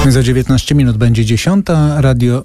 Za 19 minut będzie 10. Radio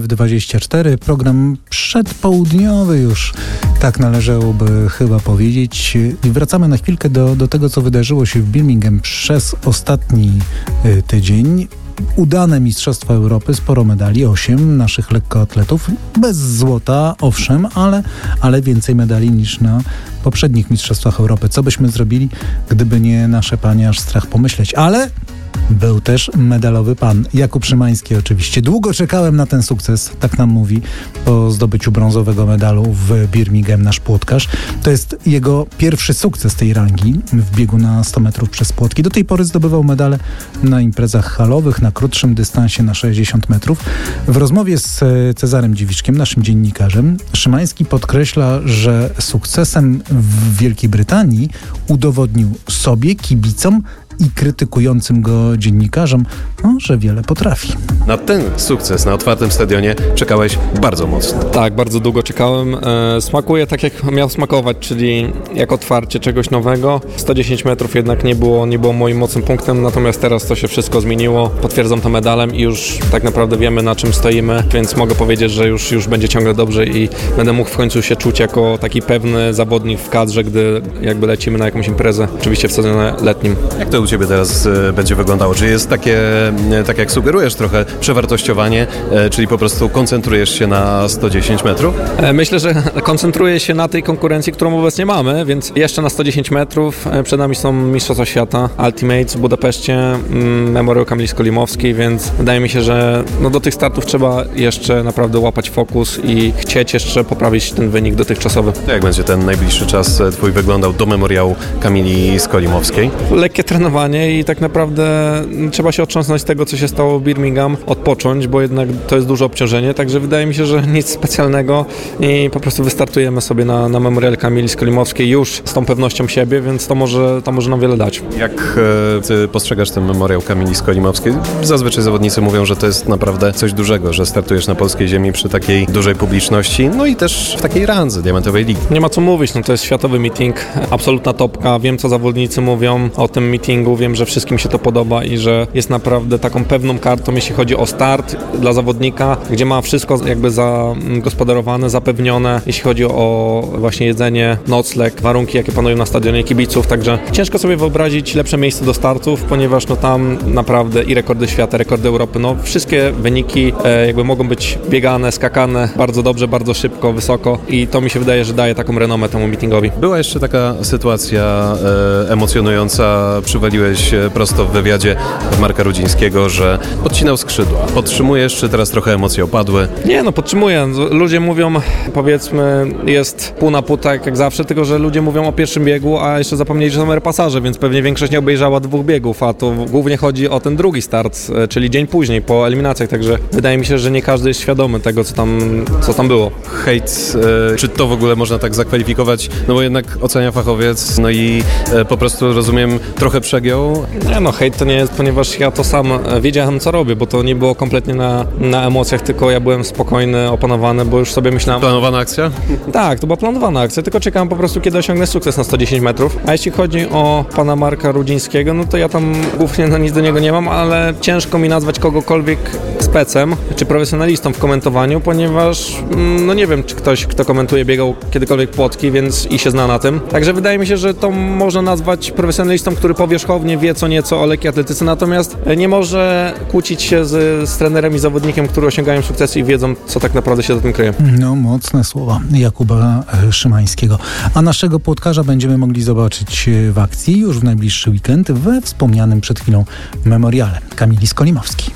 RMF24. Program przedpołudniowy już, tak należałoby chyba powiedzieć. I wracamy na chwilkę do tego, co wydarzyło się w Birmingham przez ostatni tydzień. Udane Mistrzostwa Europy, sporo medali, 8 naszych lekkoatletów. Bez złota, owszem, ale więcej medali niż na poprzednich Mistrzostwach Europy. Co byśmy zrobili, gdyby nie nasze panie, aż strach pomyśleć. Ale był też medalowy pan, Jakub Szymański oczywiście. Długo czekałem na ten sukces, tak nam mówi, po zdobyciu brązowego medalu w Birmingham nasz płotkarz. To jest jego pierwszy sukces tej rangi w biegu na 100 metrów przez płotki. Do tej pory zdobywał medale na imprezach halowych, na krótszym dystansie na 60 metrów. W rozmowie z Cezarem Dziwiczkiem, naszym dziennikarzem, Szymański podkreśla, że sukcesem w Wielkiej Brytanii udowodnił sobie, kibicom i krytykującym go dziennikarzom, że wiele potrafi. Na ten sukces na otwartym stadionie czekałeś bardzo mocno. Tak, bardzo długo czekałem. Smakuje tak, jak miał smakować, czyli jak otwarcie czegoś nowego. 110 metrów jednak nie było moim mocnym punktem, natomiast teraz to się wszystko zmieniło. Potwierdzam to medalem i już tak naprawdę wiemy, na czym stoimy, więc mogę powiedzieć, że już będzie ciągle dobrze i będę mógł w końcu się czuć jako taki pewny zawodnik w kadrze, gdy jakby lecimy na jakąś imprezę, oczywiście w sezonie letnim. Jak to u Ciebie teraz będzie wyglądało? Czy jest takie, tak jak sugerujesz, trochę przewartościowanie, czyli po prostu koncentrujesz się na 110 metrów? Myślę, że koncentruję się na tej konkurencji, którą obecnie mamy, więc jeszcze na 110 metrów. Przed nami są Mistrzostwa Świata Ultimates w Budapeszcie, Memoriał Kamili Skolimowskiej, więc wydaje mi się, że do tych startów trzeba jeszcze naprawdę łapać fokus i chcieć jeszcze poprawić ten wynik dotychczasowy. To jak będzie ten najbliższy czas Twój wyglądał do Memoriału Kamili Skolimowskiej? Lekkie trenowanie i tak naprawdę trzeba się otrząsnąć z tego, co się stało w Birmingham, odpocząć, bo jednak to jest duże obciążenie, także wydaje mi się, że nic specjalnego i po prostu wystartujemy sobie na Memorial Kamili Skolimowskiej już z tą pewnością siebie, więc to może nam wiele dać. Jak Ty postrzegasz ten Memoriał Kamili Skolimowskiej? Zazwyczaj zawodnicy mówią, że to jest naprawdę coś dużego, że startujesz na polskiej ziemi przy takiej dużej publiczności, no i też w takiej randze Diamentowej Ligi. Nie ma co mówić, to jest światowy meeting, absolutna topka, wiem, co zawodnicy mówią o tym meetingu, wiem, że wszystkim się to podoba i że jest naprawdę taką pewną kartą, jeśli chodzi o start dla zawodnika, gdzie ma wszystko jakby zagospodarowane, zapewnione, jeśli chodzi o właśnie jedzenie, nocleg, warunki, jakie panują na stadionie, kibiców, także ciężko sobie wyobrazić lepsze miejsce do startów, ponieważ tam naprawdę i rekordy świata, rekordy Europy, wszystkie wyniki jakby mogą być biegane, skakane bardzo dobrze, bardzo szybko, wysoko i to mi się wydaje, że daje taką renomę temu meetingowi. Była jeszcze taka sytuacja emocjonująca, przywaliłeś prosto w wywiadzie Marka Rudzińskiego, że podcinał skrzydła. Podtrzymujesz, czy teraz trochę emocje opadły? Nie, podtrzymuję. Ludzie mówią, powiedzmy, jest pół na pół, tak jak zawsze, tylko że ludzie mówią o pierwszym biegu, a jeszcze zapomnieli, że są repasaże, więc pewnie większość nie obejrzała 2 biegów, a to głównie chodzi o ten drugi start, czyli dzień później, po eliminacjach, także wydaje mi się, że nie każdy jest świadomy tego, co tam było. Hejt, czy to w ogóle można tak zakwalifikować? Bo jednak ocenia fachowiec, i po prostu, rozumiem, trochę przegiął? Nie, hejt to nie jest, ponieważ ja to sam wiedziałem, co robię, bo to nie było kompletnie na emocjach, tylko ja byłem spokojny, opanowany, bo już sobie myślałem... Planowana akcja? Tak, to była planowana akcja, tylko czekałem po prostu, kiedy osiągnę sukces na 110 metrów. A jeśli chodzi o pana Marka Rudzińskiego, to ja tam głównie nic do niego nie mam, ale ciężko mi nazwać kogokolwiek specem, czy profesjonalistą w komentowaniu, ponieważ nie wiem, czy ktoś, kto komentuje, biegał kiedykolwiek płotki, więc i się zna na tym. Także wydaje mi się, że to można nazwać profesjonalistą, który powierzchownie wie co nieco o lekkiej atletyce, natomiast nie może kłócić się z trenerem i zawodnikiem, którzy osiągają sukcesy i wiedzą, co tak naprawdę się za tym kryje. Mocne słowa Jakuba Szymańskiego. A naszego płotkarza będziemy mogli zobaczyć w akcji już w najbliższy weekend we wspomnianym przed chwilą Memoriale Kamili Skolimowskiej.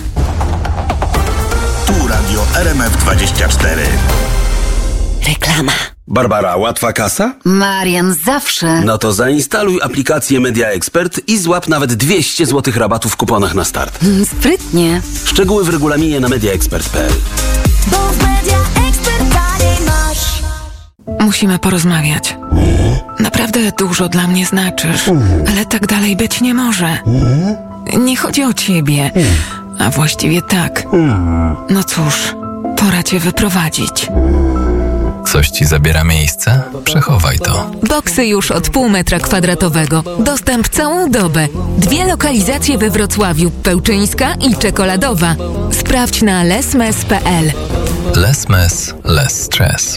Tu Radio RMF24. Reklama. Barbara, łatwa kasa? Marian, zawsze. No to zainstaluj aplikację Media Expert i złap nawet 200 zł rabatu w kuponach na start. Sprytnie. Szczegóły w regulaminie na mediaexpert.pl. Bo w Media Expert dalej masz. Musimy porozmawiać. Naprawdę dużo dla mnie znaczysz, ale tak dalej być nie może. Nie chodzi o ciebie, a właściwie tak. No cóż, pora cię wyprowadzić. Coś ci zabiera miejsce? Przechowaj to. Boksy już od pół metra kwadratowego. Dostęp całą dobę. 2 lokalizacje we Wrocławiu. Pełczyńska i Czekoladowa. Sprawdź na lesmes.pl. Lesmes, less stress.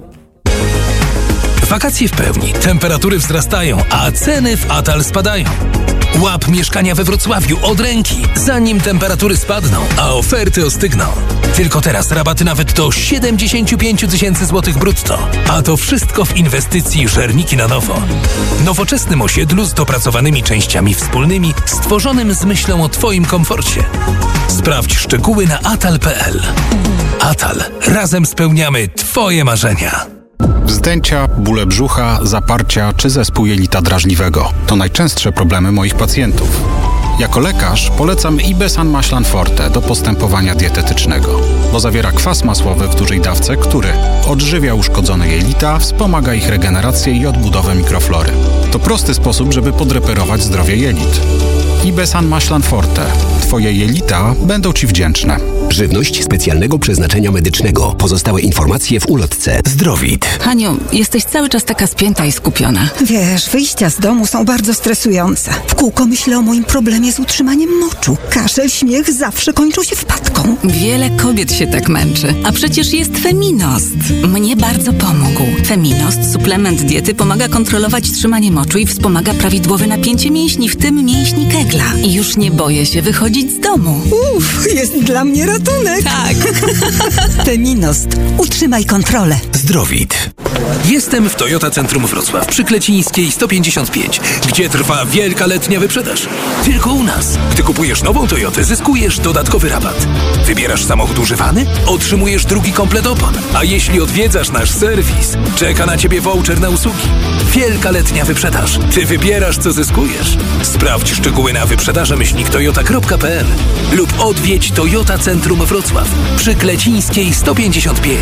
Wakacje w pełni, temperatury wzrastają, a ceny w Atal spadają. Łap mieszkania we Wrocławiu od ręki, zanim temperatury spadną, a oferty ostygną. Tylko teraz rabaty nawet do 75 000 złotych brutto. A to wszystko w inwestycji Żerniki na nowo. Nowoczesnym osiedlu z dopracowanymi częściami wspólnymi, stworzonym z myślą o Twoim komforcie. Sprawdź szczegóły na atal.pl. Atal. Razem spełniamy Twoje marzenia. Wzdęcia, bóle brzucha, zaparcia czy zespół jelita drażliwego to najczęstsze problemy moich pacjentów. Jako lekarz polecam Ibesan Maślan Forte do postępowania dietetycznego, bo zawiera kwas masłowy w dużej dawce, który odżywia uszkodzone jelita, wspomaga ich regenerację i odbudowę mikroflory. To prosty sposób, żeby podreperować zdrowie jelit. Ibesan Maślan Forte. Twoje jelita będą Ci wdzięczne. Żywność specjalnego przeznaczenia medycznego. Pozostałe informacje w ulotce. Zdrowit. Haniu, jesteś cały czas taka spięta i skupiona. Wiesz, wyjścia z domu są bardzo stresujące. W kółko myślę o moim problemie z utrzymaniem moczu. Kaszel, śmiech zawsze kończą się wpadką. Wiele kobiet się tak męczy. A przecież jest Feminost. Mnie bardzo pomógł. Feminost, suplement diety, pomaga kontrolować trzymanie moczu i wspomaga prawidłowe napięcie mięśni, w tym mięśni Kegla. I już nie boję się wychodzić z domu. Jest dla mnie ratunek. Tak. Feminost. Utrzymaj kontrolę. Zdrowit. Jestem w Toyota Centrum Wrocław przy Klecińskiej 155, gdzie trwa wielka letnia wyprzedaż. Tylko u nas. Gdy kupujesz nową Toyotę, zyskujesz dodatkowy rabat. Wybierasz samochód używany? Otrzymujesz drugi komplet opon. A jeśli odwiedzasz nasz serwis, czeka na Ciebie voucher na usługi. Wielka letnia wyprzedaż. Ty wybierasz, co zyskujesz. Sprawdź szczegóły na wyprzedaże-toyota.pl lub odwiedź Toyota Centrum Wrocław przy Klecińskiej 155.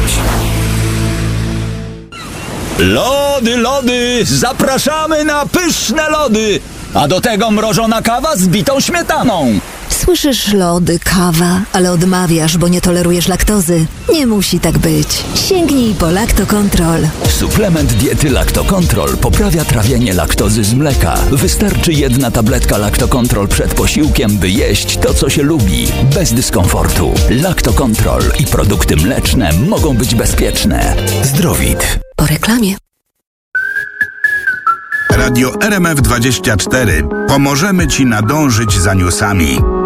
Lody, lody! Zapraszamy na pyszne lody! A do tego mrożona kawa z bitą śmietaną. Słyszysz lody, kawa, ale odmawiasz, bo nie tolerujesz laktozy. Nie musi tak być. Sięgnij po Lactocontrol. Suplement diety Lactocontrol poprawia trawienie laktozy z mleka. Wystarczy 1 tabletka Lactocontrol przed posiłkiem, by jeść to, co się lubi. Bez dyskomfortu. Lactocontrol i produkty mleczne mogą być bezpieczne. Zdrowit. Po reklamie. Radio RMF24. Pomożemy Ci nadążyć za newsami.